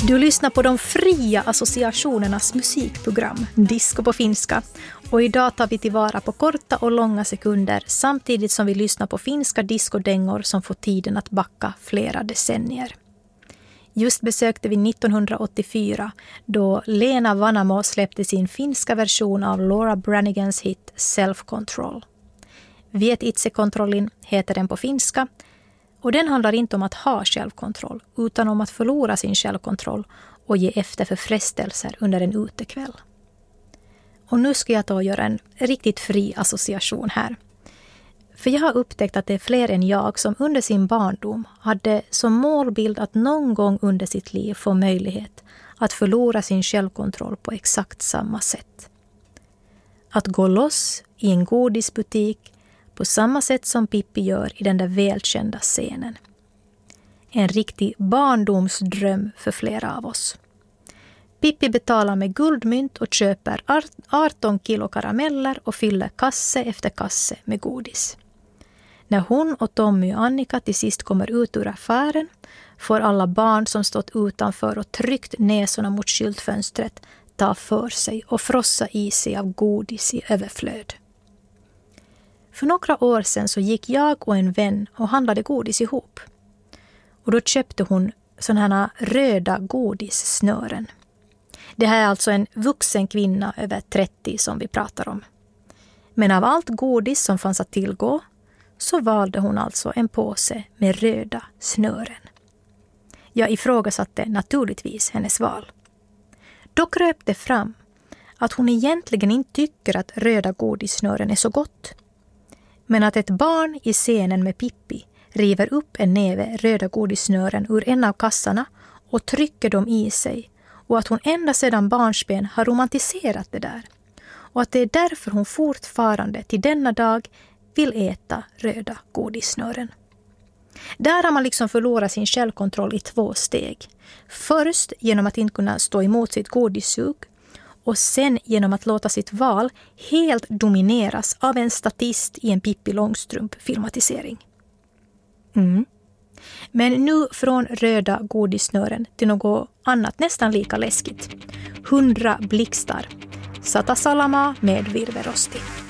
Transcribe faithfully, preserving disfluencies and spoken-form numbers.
Du lyssnar på de fria associationernas musikprogram, Disco på finska. Och idag tar vi tillvara på korta och långa sekunder samtidigt som vi lyssnar på finska discodängor som får tiden att backa flera decennier. Just besökte vi nittonhundraåttiofyra då Leena Vanamo släppte sin finska version av Laura Brannigans hit Self Control. Viet itsekontrollin heter den på finska. Och den handlar inte om att ha självkontroll utan om att förlora sin självkontroll och ge efter för frestelser under en utekväll. Och nu ska jag ta och göra en riktigt fri association här. För jag har upptäckt att det är fler än jag som under sin barndom hade som målbild att någon gång under sitt liv få möjlighet att förlora sin självkontroll på exakt samma sätt. Att gå loss i en godisbutik på samma sätt som Pippi gör i den där välkända scenen. En riktig barndomsdröm för flera av oss. Pippi betalar med guldmynt och köper arton kilo karameller och fyller kasse efter kasse med godis. När hon och Tommy och Annika till sist kommer ut ur affären får alla barn som stått utanför och tryckt näsorna mot skyltfönstret ta för sig och frossa i sig av godis i överflöd. För några år sedan så gick jag och en vän och handlade godis ihop. Och då köpte hon sådana här röda godissnören. Det här är alltså en vuxen kvinna över trettio som vi pratar om. Men av allt godis som fanns att tillgå så valde hon alltså en påse med röda snören. Jag ifrågasatte naturligtvis hennes val. Då kröp det fram att hon egentligen inte tycker att röda godissnören är så gott. Men att ett barn i scenen med Pippi river upp en näve röda godissnören ur en av kassarna och trycker dem i sig. Och att hon ända sedan barnsben har romantiserat det där. Och att det är därför hon fortfarande till denna dag vill äta röda godissnören. Där har man liksom förlorat sin självkontroll i två steg. Först genom att inte kunna stå emot sitt godissug. Och sen genom att låta sitt val helt domineras av en statist i en Pippi Långstrump-filmatisering. Mm. Men nu från röda godissnören till något annat nästan lika läskigt. Hundra blixtar. Sata salama med virverosti.